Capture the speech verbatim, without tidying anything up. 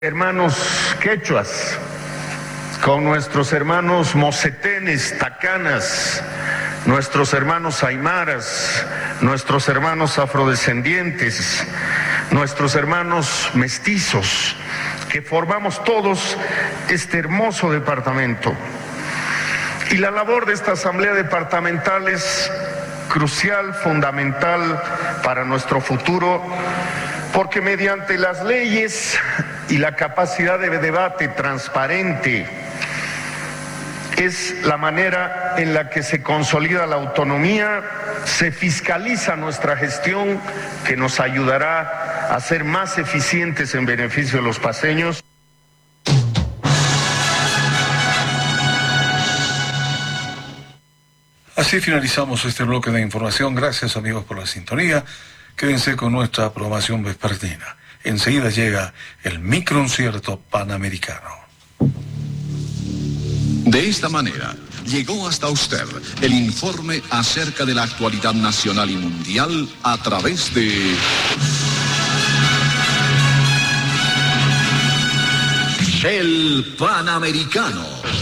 Hermanos quechuas, con nuestros hermanos mocetenes, tacanas, nuestros hermanos aymaras, nuestros hermanos afrodescendientes, nuestros hermanos mestizos, que formamos todos este hermoso departamento. Y la labor de esta asamblea departamental es crucial, fundamental para nuestro futuro, porque mediante las leyes y la capacidad de debate transparente es la manera en la que se consolida la autonomía, se fiscaliza nuestra gestión, que nos ayudará a ser más eficientes en beneficio de los paceños. Así finalizamos este bloque de información. Gracias, amigos, por la sintonía. Quédense con nuestra programación vespertina. Enseguida llega el microconcierto panamericano. De esta manera, llegó hasta usted el informe acerca de la actualidad nacional y mundial a través de el Panamericano.